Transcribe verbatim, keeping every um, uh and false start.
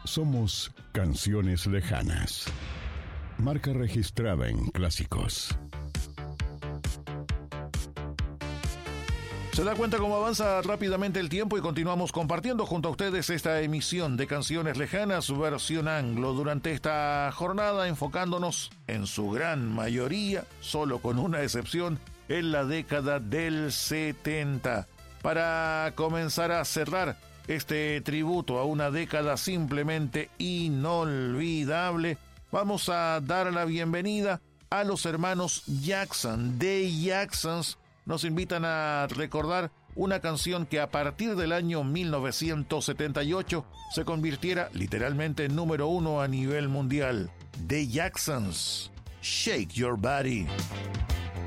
Somos Canciones Lejanas. Marca registrada en Clásicos. Se da cuenta cómo avanza rápidamente el tiempo y continuamos compartiendo junto a ustedes esta emisión de Canciones Lejanas versión anglo durante esta jornada, enfocándonos en su gran mayoría, solo con una excepción, en la década del setenta. Para comenzar a cerrar este tributo a una década simplemente inolvidable, vamos a dar la bienvenida a los hermanos Jackson. The Jacksons nos invitan a recordar una canción que a partir del año mil novecientos setenta y ocho se convirtiera literalmente en número uno a nivel mundial. The Jacksons, Shake Your Body.